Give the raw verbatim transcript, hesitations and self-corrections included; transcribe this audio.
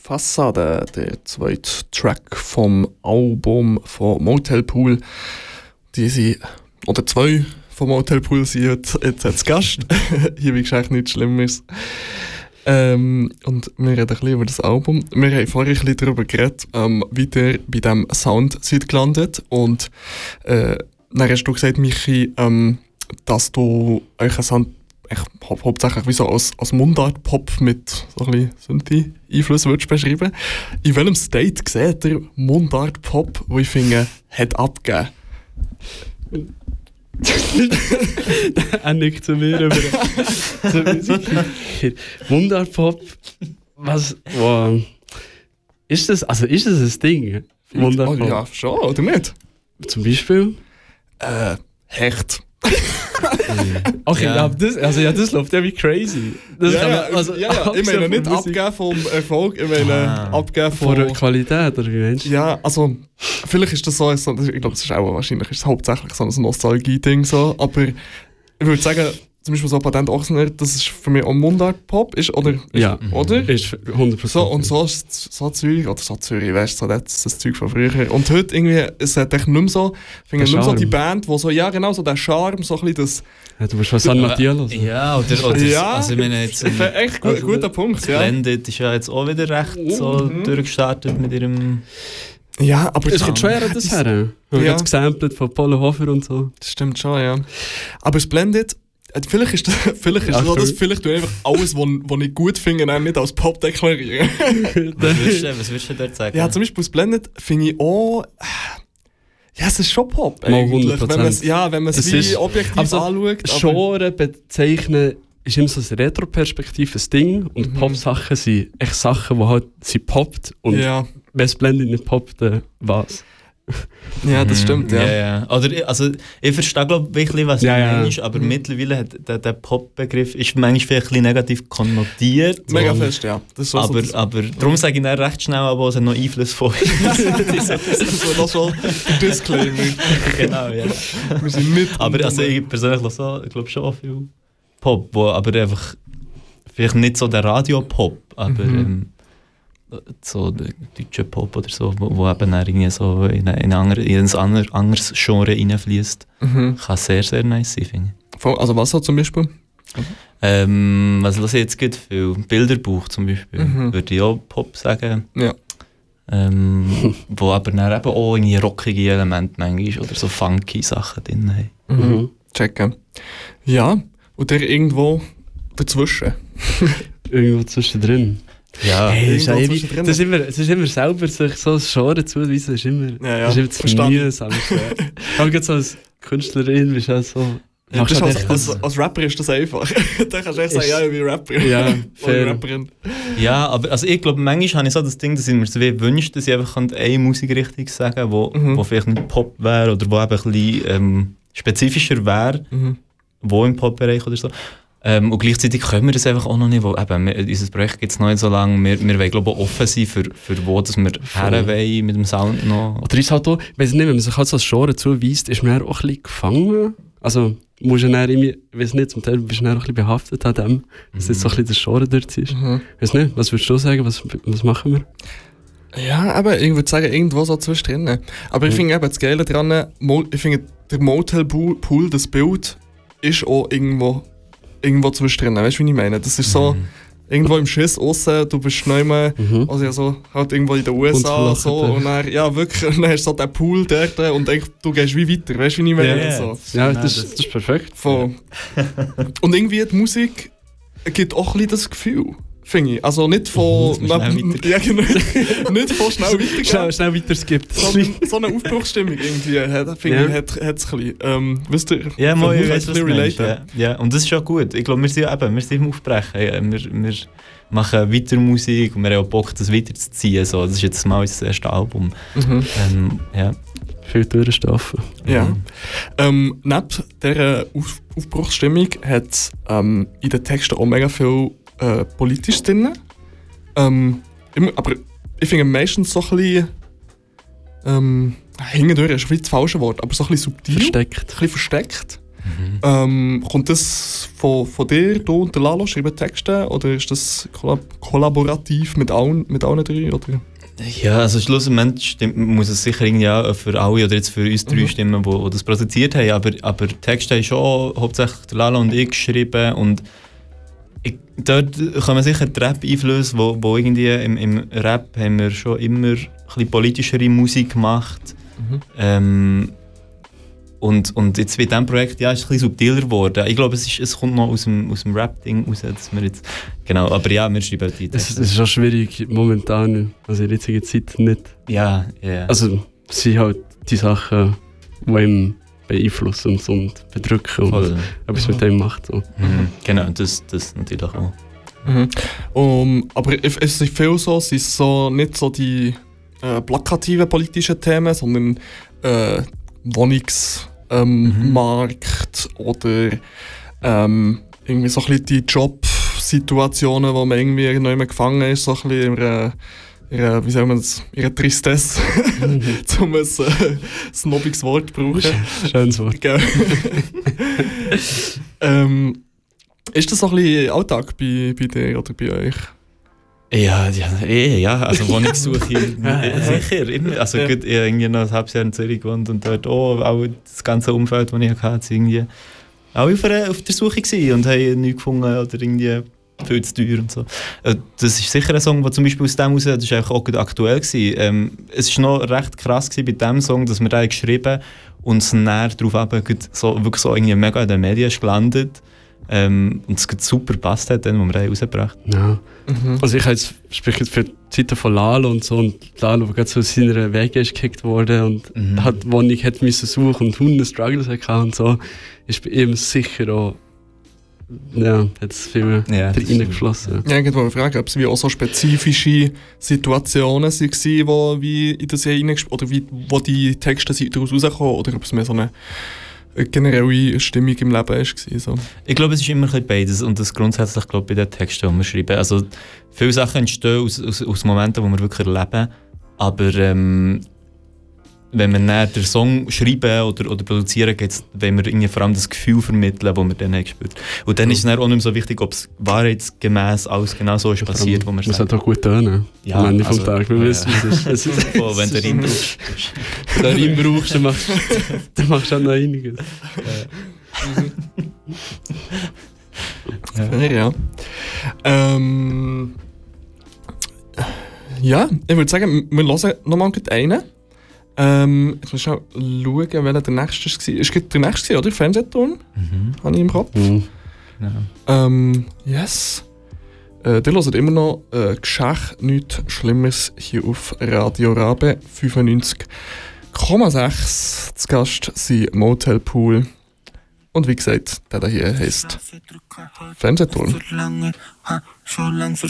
Fassade, der zweite Track vom Album von Motel Pool. Die sind, oder zwei von Motel Pool sind jetzt, jetzt als Gast. Hier wie gesagt nichts Schlimmes. Ähm, und wir reden ein bisschen über das Album. Wir haben vorhin ein bisschen darüber geredet, ähm, wie ihr bei diesem Sound seid gelandet. Und äh, dann hast du gesagt, Michi, ähm, dass du euch einen Sound hau- hauptsächlich wie so als, als Mundart-Pop mit so ein bisschen Synthi-Einflüssen würdest beschreiben. In welchem State seht ihr Mundart-Pop, wo ich finde, hat abgegeben? Er nickt zu mir über zur Musik. Mundart-Pop. Was? Wow. Ist das, also ist das ein Ding? Mundart-Pop? Oh, ja, schon, oder nicht? Zum Beispiel? Äh, Hecht. Okay, Ja. ja. Das, also ja, das läuft ja wie crazy. Das Ja, kann man- ja, also, ja, ja. Ich meine nicht abgesehen von Musik. abgeben vom Erfolg, ich meine Ah. abgeben Von der von... Qualität, oder wie meinst du? Ja, also, vielleicht ist das so, so ich glaube, das ist auch wahrscheinlich ist es hauptsächlich so ein Nostalgie-Ding so, aber ich würde sagen, zum Beispiel so Patent Ochsner, das ist für mich auch Mundart-Pop, ist, oder? Ist, Ja. Oder? Ist hundert Prozent. So, und so, ist- so Zürich, oder so Zürich, weißt du, so das, das Zeug von früher. Und heute irgendwie, es hat echt nicht mehr so, ich finde Der nicht mehr so Charme. die Band, wo so, ja genau, so der Charme, so ein bisschen das... Ja, du musst von San Mattia hören. Ja, oder, oder Ja, also ich meine jetzt Ich finde echt gut, guter Punkt, ja. Blended ist ja jetzt auch wieder recht so Mhm. durchgestartet mit ihrem... Ja, aber Es kommt schon eher das her. Wir Ja. haben es gesampelt von Polo Hofer und so. das stimmt schon, ja. Aber es Blended, äh, vielleicht ist das, vielleicht ist Ja, so, dass true. vielleicht du einfach alles, was ich gut finde, dann nicht als Pop deklarieren. Was würdest du, was würdest du dort sagen? Ja, zum Beispiel das Blended finde ich auch... äh, Ja, es ist schon Pop Mal eigentlich. hundert Prozent. Wenn man's, ja, wenn man es Es wie ist- objektiv also, anschaut. aber- Genre bezeichnen ist immer so eine Retro-Perspektive ein Ding und Mhm. Pop-Sachen sind echt Sachen, die halt sie poppt und Ja, wenn es Blended nicht poppt, dann was? ja, das Mhm. stimmt, ja. ja, ja. Oder, ich- also, ich verstehe glaube ich wirklich, was Ja, du ja. meinst, aber Mhm. mittlerweile hat der, der Pop-Begriff ist manchmal vielleicht ein bisschen negativ konnotiert. Mega Und- fest, ja. Das ist so, Aber, so, das, aber darum sage ich dann recht schnell, aber es hat noch Einfluss von uns. das ist so schon der Disclaimer. Genau, ja. Wir sind mit. Aber also ich persönlich lasse so, ich glaube schon auch viel Pop, wo aber einfach vielleicht nicht so der Radio-Pop, aber Mhm. ähm, so der deutsche Pop oder so, wo, wo eben dann irgendwie so in, eine, in, eine andere, in ein ander- anderes Genre reinfließt, Mhm. kann sehr, sehr nice sein, finde ich. Voll, also was so zum Beispiel? Ähm, was lasse ich jetzt gut viel? Bilderbuch zum Beispiel, Mhm. würde ich auch Pop sagen. Ja. Ähm, wo aber dann eben auch irgendwie rockige Elemente manchmal oder so funky Sachen drin haben. Mhm. Checken. Ja, und der irgendwo dazwischen. Irgendwo zwischendrin. Ja, Hey, das, ist ja irgendwo ewig, zwischendrin. das, ist immer, das ist immer selber sich so ein Genre zuweisen, ist immer, Ja, ja, das ist immer zu verstanden. mühsam. Aber gerade so als Künstlerin bist du auch so... Ja, machst das ist halt als, echt als, das- als Rapper ist das einfach. Da kannst du echt sagen, Ist- ja, ich bin Rapper. Ja, Oder fair. Rapperin. Ja, aber also ich glaube, manchmal habe ich so das Ding, dass ich mir so wie wünsche, dass ich einfach eine Musikrichtung sagen kann, wo, Mhm. wo vielleicht nicht Pop wäre oder wo eben ein bisschen ähm, spezifischer wäre, Mhm. wo im Pop-Bereich oder so. Ähm, und gleichzeitig können wir das einfach auch noch nicht, weil eben, wir, unser Projekt gibt es noch nicht so lange. Wir, wir wollen glaube ich auch offen sein, für, für wo dass wir her wollen mit dem Sound noch. Oder ist halt auch, ich weiß nicht, wenn man sich halt so als Genre zuweist, ist man dann auch ein bisschen gefangen. Also, musst du dann irgendwie, ich weiß nicht, zum Teil bist du dann auch ein bisschen behaftet an dem, dass jetzt so ein bisschen das Genre dort ist. Mhm. Ich weiß nicht, was würdest du sagen, was, was machen wir? Ja, aber ich würde sagen, irgendwo so zwischendrin. Aber ich Mhm. finde eben das Geile daran, Mo- ich finde, der Motel Pool, Pool, das Bild, ist auch irgendwo, irgendwo zwischendrin. Weißt du, wie ich meine? Das ist so, Mhm. irgendwo im Schiss aussen, du bist nicht mehr, Mhm. also ja, so, halt irgendwo in den U S A Unverlacht, so, ja. und dann, ja wirklich, und dann hast du so den Pool dort und denkst, du gehst wie weiter, weißt du, wie ich meine? Ja, So. Ja, Genau, das, das- das ist perfekt. Voll. Und irgendwie die Musik gibt auch ein bisschen das Gefühl, finde ich. Also nicht von... Mhm, dass man schnell weitergeht. ja, genau. Nicht von schnell weitergehen. Schnell, schnell weiter skippt. So, so eine Aufbruchsstimmung irgendwie, hat- finde Ja. ich, hat hat es ein bisschen. Ähm, wisst ihr, Ja, mal, ich kann weiss, ein was du bisschen meinst. relaten. Ja, ja, und das ist schon gut. Ich glaube, wir sind, eben, wir sind im Aufbrechen. Ja, wir, wir machen weiter Musik und wir haben auch Bock, das weiterzuziehen. So, das ist jetzt mal unser erstes Album. Mhm. Ähm, ja. Viel durchstaffen. Ja. Mhm. Ähm, neben dieser Auf Aufbruchsstimmung hat es ähm, in den Texten auch mega viel äh, politisch drin. Ähm, immer, aber ich finde meistens so ein bisschen. Ähm, hingedurch ist vielleicht das falsche Wort, aber so ein bisschen subtil. Versteckt. Ein bisschen versteckt. Mhm. Ähm, kommt das von, von dir, du und der Lalo, schreiben Texte oder ist das kollab- kollaborativ mit allen, mit allen drei? Oder? Ja, also schlussendlich stimmt, muss es sicher irgendwie auch für alle oder jetzt für uns drei Mhm. stimmen, die das produziert haben, aber, aber Texte haben schon hauptsächlich der Lala und ich geschrieben und ich, dort kann man sicher die Rap-Einflüsse, wo, wo irgendwie im, im Rap haben wir schon immer ein bisschen politischere Musik gemacht. Mhm. Ähm, und, und jetzt mit diesem Projekt ja, ist es ein bisschen subtiler geworden. Ich glaube, es, ist, es kommt noch aus dem, aus dem Rap-Ding raus, dass wir jetzt, genau, aber ja, wir schreiben die Es, Texte. es ist auch schwierig momentan, also in der jetzigen Zeit nicht. Ja, ja. Also es sind halt die Sachen, die ihm beeinflussen und, so und bedrücken und Voll. etwas mit dem macht. So. Mhm. Genau, das, das natürlich auch. Mhm. Um, aber es ist viel so, es ist so nicht so die äh, plakativen politischen Themen, sondern äh, Wohnungsmarkt ähm, Mhm. Markt oder ähm, irgendwie so ein bisschen die Jobsituationen, wo man irgendwie noch immer gefangen ist, so ein bisschen in einer, in einer, wie soll man das, in einer Tristesse, um ein äh, snobbiges Wort zu brauchen. Schönes Wort. Gell? ähm, ist das so ein bisschen Alltag bei, bei dir oder bei euch? Ja, ja, eh, ja, also Wohnungssuche, äh, sicher, immer. Also Ja. gut, ich habe irgendwie noch ein halbes Jahr in Zürich gewohnt und dort auch, auch das ganze Umfeld, das ich hatte, sind irgendwie auch auf der, auf der Suche gewesen und haben nichts gefunden oder irgendwie viel zu teuer und so. Äh, Das ist sicher ein Song, der zum Beispiel aus dem raus, das war eigentlich auch gut aktuell gewesen. Ähm, es war noch recht krass gewesen bei diesem Song, dass wir den geschrieben und es näher darauf eben so, wirklich so irgendwie mega in den Medien ist gelandet. Ähm, und es gut super gepasst hat, dann, wo wir den rausgebracht haben. Ja. Mhm. Also ich jetzt, spreche jetzt für die Zeiten von Lalo und so und Lalo, der gerade so aus seiner Wege ist gekickt worden und Mhm. hat Wohnung hat müssen suchen und Hunde Struggles hatte und so, ist bei ihm sicher auch, ja, hat es viel Ja, das reingeflossen. Ja, ich wollte fragen, ob es wie auch so spezifische Situationen waren, wo wie in das hineingespielt oder wie, wo die Texte sind daraus rauskommen oder ob es mehr so eine generelle Stimmung im Leben war. So. Ich glaube, es ist immer ein bisschen beides und das grundsätzlich glaube ich, bei den Texten, die wir schreiben. Also viele Sachen entstehen aus, aus, aus Momenten, die wir wirklich erleben, aber ähm, wenn wir dann den Song schreiben oder, oder produzieren, geht's, wenn wir irgendwie vor allem das Gefühl vermitteln, das wir dann haben gespürt. Und dann ist es dann auch nicht mehr so wichtig, ob es wahrheitsgemäß alles genau so ist passiert, wo wir muss sagen. halt auch gut tönen. Ja, Am Ende vom also, Tag. Wir ja. wissen, es ist, es ist, Oh, wenn du ihn brauchst. wenn du ihn brauchst, dann machst, dann machst du auch noch einiges. Ja. Ja. Ähm, ja, ich würde sagen, wir hören nochmal einen. Ähm, jetzt muss ich auch schauen, welcher der nächste war. Ist gerade der nächste, oder? Fernsehturm, Mhm. habe ich im Kopf. Mhm. Ja. Ähm, yes. Äh, ihr hört immer noch äh, «Geschäch, nichts Schlimmes» hier auf Radio Rabe fünfundneunzig Komma sechs. Zu Gast sind Motel Pool. Und wie gesagt, der hier heisst Fernsehturm. Verlangen, ha, schon lang so